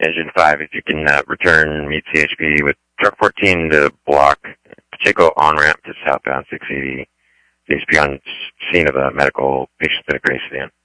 Engine 5, if you can return meet CHP with truck 14 to block Pacheco on-ramp to southbound 680. CHP on scene of a medical patient been at Grace Van.